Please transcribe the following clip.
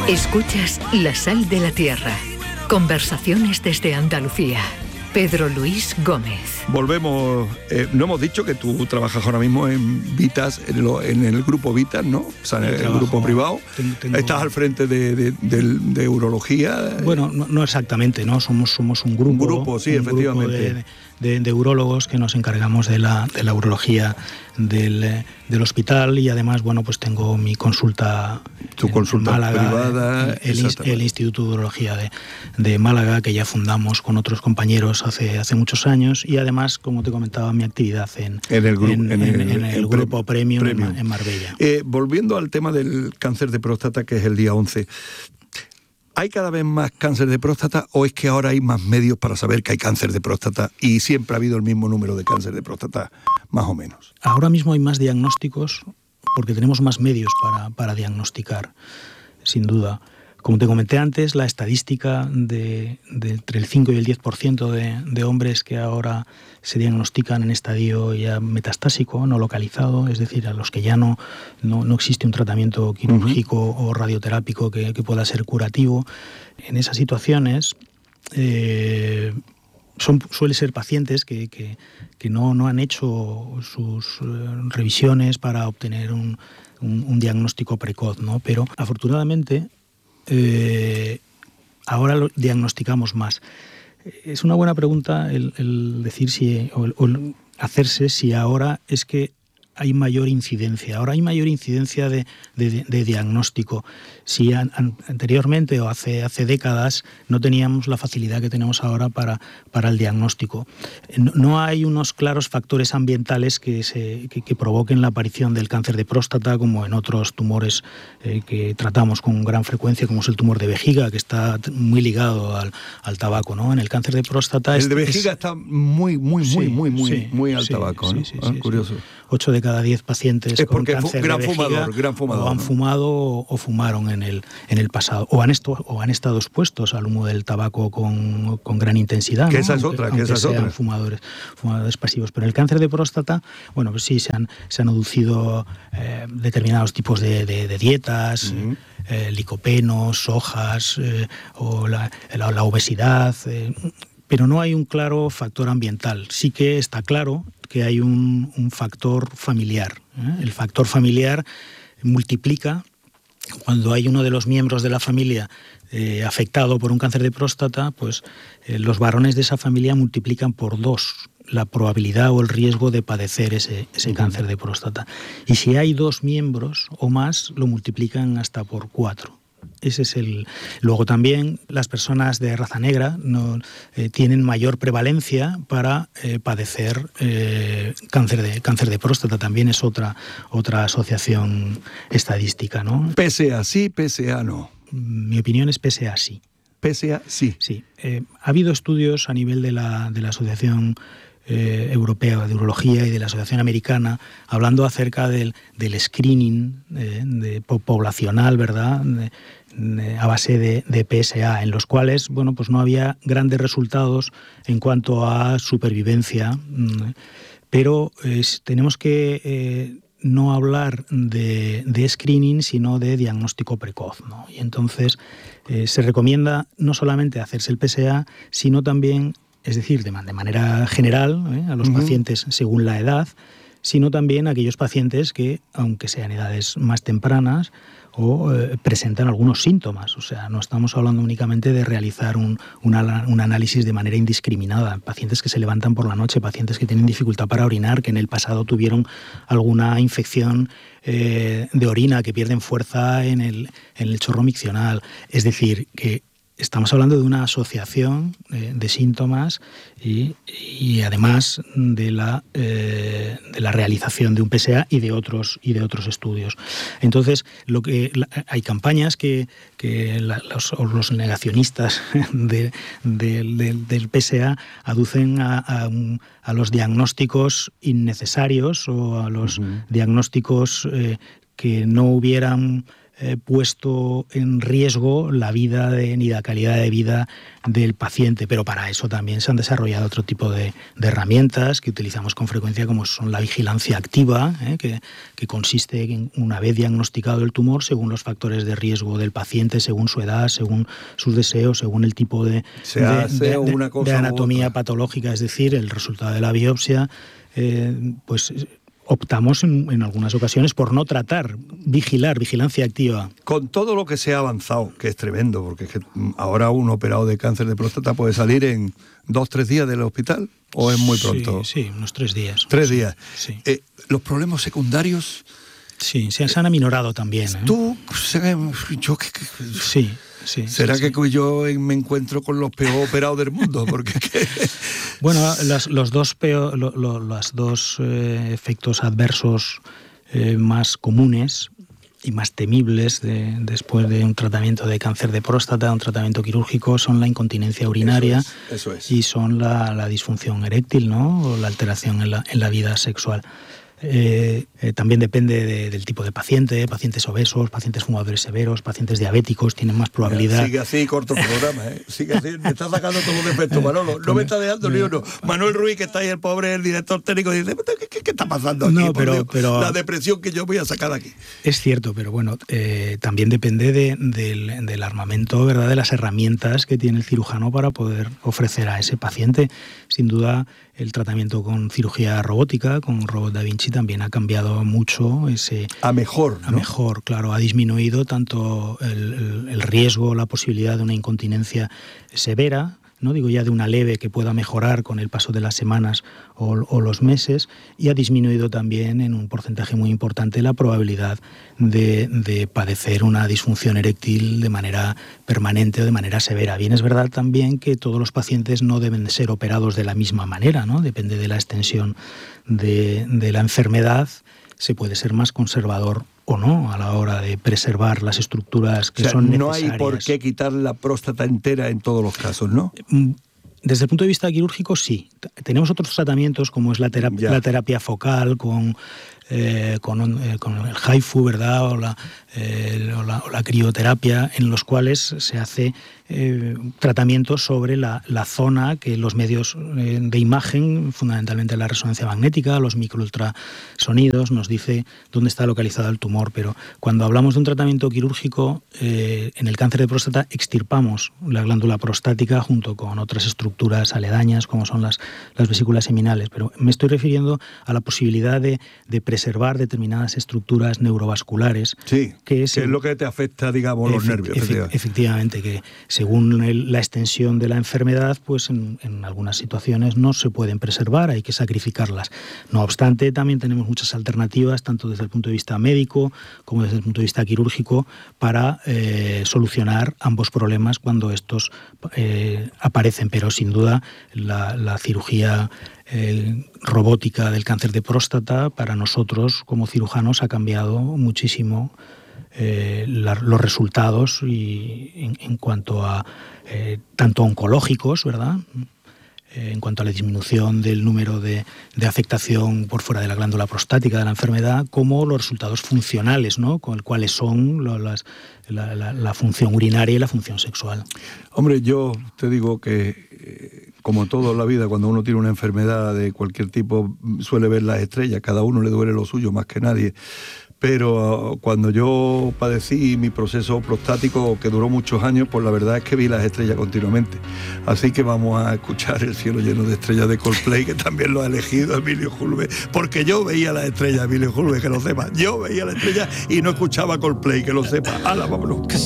Escuchas La Sal de la Tierra. Conversaciones desde Andalucía. Pedro Luis Gómez. Volvemos. No hemos dicho que tú trabajas ahora mismo en Vitas, en el grupo Vitas, ¿no? O sea, en el grupo privado. Estás al frente de urología. Bueno, no exactamente, ¿no? Somos un grupo. Un grupo, sí, efectivamente. De urólogos que nos encargamos de la urología del hospital, y además, bueno, pues tengo mi consulta. Tu consulta Málaga, privada. El Instituto de Urología de Málaga, que ya fundamos con otros compañeros hace muchos años, y además, como te comentaba, mi actividad en el grupo Premium. En Marbella. Volviendo al tema del cáncer de próstata, que es el día 11, ¿hay cada vez más cáncer de próstata o es que ahora hay más medios para saber que hay cáncer de próstata y siempre ha habido el mismo número de cáncer de próstata, más o menos? Ahora mismo hay más diagnósticos porque tenemos más medios para diagnosticar, sin duda. Como te comenté antes, la estadística de entre el 5 y el 10% de hombres que ahora se diagnostican en estadio ya metastásico, no localizado, es decir, a los que ya no existe un tratamiento quirúrgico o radioterápico que pueda ser curativo. En esas situaciones suele ser pacientes que no han hecho sus revisiones para obtener un diagnóstico precoz, ¿no? Pero afortunadamente ahora lo diagnosticamos más. Es una buena pregunta el decir o hacerse si ahora es que hay mayor incidencia. Ahora hay mayor incidencia de diagnóstico. Si anteriormente o hace décadas no teníamos la facilidad que tenemos ahora para el diagnóstico. No hay unos claros factores ambientales que provoquen la aparición del cáncer de próstata, como en otros tumores que tratamos con gran frecuencia, como es el tumor de vejiga, que está muy ligado al tabaco, ¿no? En el cáncer de próstata... El de vejiga está muy al tabaco, ¿no? Sí, curioso. 8 de cada 10 pacientes con cáncer de vejiga gran fumador, o han fumado o fumaron en el pasado, o han estado expuestos al humo del tabaco con gran intensidad. Que esa es otra. Fumadores pasivos. Pero en el cáncer de próstata, bueno, pues sí, se han aducido determinados tipos de dietas, licopenos, sojas, o la obesidad, pero no hay un claro factor ambiental. Sí que está claro que hay un factor familiar. El factor familiar multiplica cuando hay uno de los miembros de la familia afectado por un cáncer de próstata, pues los varones de esa familia multiplican por 2 la probabilidad o el riesgo de padecer ese cáncer de próstata. Y si hay 2 miembros o más, lo multiplican hasta por 4. Ese es Luego también las personas de raza negra tienen mayor prevalencia para padecer cáncer de próstata. También es otra asociación estadística, ¿no? PSA sí, PSA no. Mi opinión es PSA sí. PSA sí. Sí. Ha habido estudios a nivel de la Asociación Europea de Urología y de la Asociación Americana, hablando acerca del screening poblacional, ¿verdad?, a base de PSA, en los cuales, bueno, pues no había grandes resultados en cuanto a supervivencia, pero tenemos que no hablar de screening, sino de diagnóstico precoz, ¿no? Y entonces se recomienda no solamente hacerse el PSA, sino también, es decir, de manera general, a los pacientes según la edad, sino también a aquellos pacientes que, aunque sean edades más tempranas, presentan algunos síntomas. O sea, no estamos hablando únicamente de realizar un análisis de manera indiscriminada. Pacientes que se levantan por la noche, pacientes que tienen dificultad para orinar, que en el pasado tuvieron alguna infección de orina, que pierden fuerza en el chorro miccional. Es decir, que estamos hablando de una asociación de síntomas y además de la realización de un PSA y de otros estudios. Entonces, hay campañas que los negacionistas del PSA aducen a los diagnósticos innecesarios o a los diagnósticos que no hubieran puesto en riesgo la vida ni la calidad de vida del paciente, pero para eso también se han desarrollado otro tipo de herramientas que utilizamos con frecuencia, como son la vigilancia activa, que consiste en, una vez diagnosticado el tumor, según los factores de riesgo del paciente, según su edad, según sus deseos, según el tipo de anatomía patológica, es decir, el resultado de la biopsia, pues optamos en algunas ocasiones por no tratar, vigilancia activa. Con todo lo que se ha avanzado, que es tremendo, porque es que ahora un operado de cáncer de próstata puede salir en 2-3 días del hospital, ¿o es muy pronto? Sí, unos 3 días. 3 días. Sí. Los problemas secundarios... Sí, se han aminorado también. Sí. ¿Será que yo me encuentro con los peor operados del mundo? Porque bueno, los dos efectos adversos más comunes y más temibles después de un tratamiento de cáncer de próstata, un tratamiento quirúrgico, son la incontinencia urinaria. Eso es. Y son la disfunción eréctil, ¿no? O la alteración en la vida sexual. También depende del tipo de pacientes obesos, pacientes fumadores severos, pacientes diabéticos tienen más probabilidad. Sigue así, corto el programa, sigue así, me está sacando todos los defectos, Manolo, no me está dejando ni uno. Manuel Ruiz, que está ahí, el pobre, el director técnico, dice, ¿qué está pasando aquí? No, pero la depresión que yo voy a sacar aquí. Es cierto, pero bueno, también depende del armamento, ¿verdad?, de las herramientas que tiene el cirujano para poder ofrecer a ese paciente. Sin duda, el tratamiento con cirugía robótica, con robot Da Vinci, también ha cambiado mucho a mejor, ¿no? A mejor, claro. Ha disminuido tanto el riesgo, la posibilidad de una incontinencia severa, no digo ya de una leve que pueda mejorar con el paso de las semanas o los meses, y ha disminuido también en un porcentaje muy importante la probabilidad de padecer una disfunción eréctil de manera permanente o de manera severa. Bien, es verdad también que todos los pacientes no deben ser operados de la misma manera, ¿no? Depende de la extensión de la enfermedad, se puede ser más conservador o no a la hora de preservar las estructuras que son necesarias. No hay por qué quitar la próstata entera en todos los casos, ¿no? Desde el punto de vista quirúrgico, sí. Tenemos otros tratamientos, como es la terapia focal con el HIFU, ¿verdad?, o la crioterapia, en los cuales se hace tratamientos sobre la zona que los medios de imagen, fundamentalmente la resonancia magnética, los microultrasonidos, nos dice dónde está localizado el tumor. Pero cuando hablamos de un tratamiento quirúrgico, en el cáncer de próstata extirpamos la glándula prostática junto con otras estructuras aledañas, como son las vesículas seminales. Pero me estoy refiriendo a la posibilidad de preservar determinadas estructuras neurovasculares. Sí, que es lo que te afecta, digamos, los nervios. Efectivamente, que según la extensión de la enfermedad, pues en algunas situaciones no se pueden preservar, hay que sacrificarlas. No obstante, también tenemos muchas alternativas, tanto desde el punto de vista médico como desde el punto de vista quirúrgico, para solucionar ambos problemas cuando estos aparecen. Pero sin duda la cirugía robótica del cáncer de próstata para nosotros como cirujanos ha cambiado muchísimo los resultados y en cuanto a tanto oncológicos, ¿verdad?, en cuanto a la disminución del número de afectación por fuera de la glándula prostática de la enfermedad, como los resultados funcionales, ¿no?, cuáles son la función urinaria y la función sexual. Hombre, yo te digo que, como todo en la vida, cuando uno tiene una enfermedad de cualquier tipo, suele ver las estrellas, cada uno le duele lo suyo más que nadie. Pero cuando yo padecí mi proceso prostático, que duró muchos años, pues la verdad es que vi las estrellas continuamente. Así que vamos a escuchar El cielo lleno de estrellas de Coldplay, que también lo ha elegido Emilio Julve, porque yo veía las estrellas, Emilio Julve, que lo sepa. Yo veía las estrellas y no escuchaba Coldplay, que lo sepa. ¡Hala, vámonos!